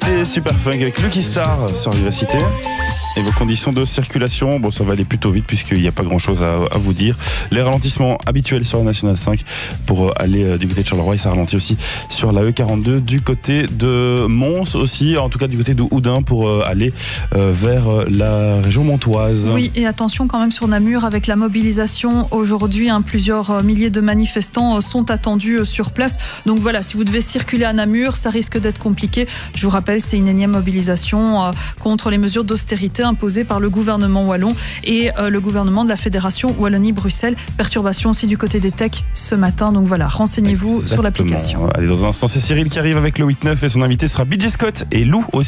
Hallyday Superfunk avec Lucky Star sur Vivacité. Et vos conditions de circulation, bon, ça va aller plutôt vite puisqu'il n'y a pas grand chose à vous dire. Les ralentissements habituels sur la Nationale 5 pour aller du côté de Charleroi, et ça ralentit aussi sur la E42 du côté de Mons aussi, en tout cas du côté de Houdin pour aller vers la région montoise. Oui, et attention quand même sur Namur avec la mobilisation aujourd'hui, plusieurs milliers de manifestants sont attendus sur place. Donc voilà, si vous devez circuler à Namur, ça risque d'être compliqué. Je vous rappelle, c'est une énième mobilisation contre les mesures d'austérité imposées par le gouvernement wallon et le gouvernement de la Fédération Wallonie-Bruxelles. Perturbation aussi du côté des techs ce matin. Donc voilà, renseignez-vous sur l'application. Allez, dans un instant, c'est Cyril qui arrive avec le 8-9 et son invité sera BJ Scott et Lou aussi.